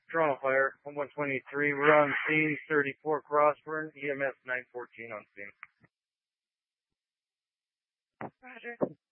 Toronto Fire, 123. We're on scene, 34 Crossburn, EMS 914 on scene. Roger.